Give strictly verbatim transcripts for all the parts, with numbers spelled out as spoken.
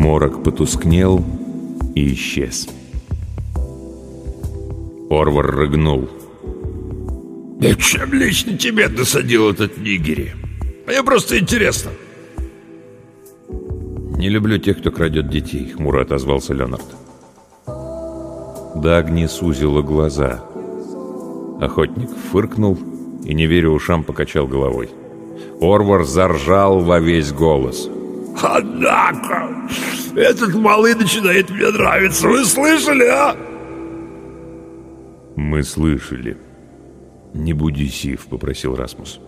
Морок потускнел и исчез. Орвар рыгнул. «Да чем лично тебе досадил этот нигери? Мне просто интересно». «Не люблю тех, кто крадет детей», — хмуро отозвался Леонард. Дагни сузила глаза. Охотник фыркнул и, не веря ушам, покачал головой. Орвар заржал во весь голос. «Однако, этот малый начинает мне нравиться. Вы слышали, а?» «Мы слышали. Не буди сив», — попросил Расмус.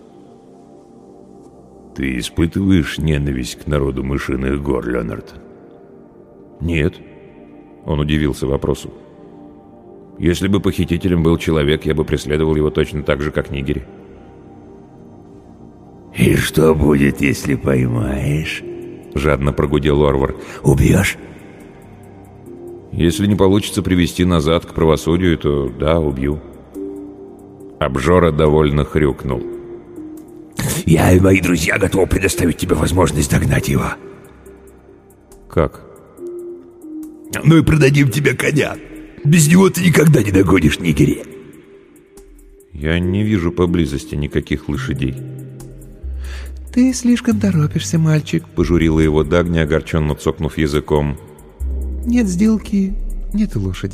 «Ты испытываешь ненависть к народу Мышиных гор, Леонард?» «Нет», — он удивился вопросу. «Если бы похитителем был человек, я бы преследовал его точно так же, как нигери». «И что будет, если поймаешь?» — жадно прогудел Орвар. «Убьешь?» «Если не получится привести назад к правосудию, то да, убью». Обжора довольно хрюкнул. «Я и мои друзья готовы предоставить тебе возможность догнать его». «Как?» «Мы продадим тебе коня. Без него ты никогда не догонишь нигери». «Я не вижу поблизости никаких лошадей». «Ты слишком торопишься, мальчик», — пожурила его Дагни, огорченно цокнув языком. «Нет сделки, нет лошади».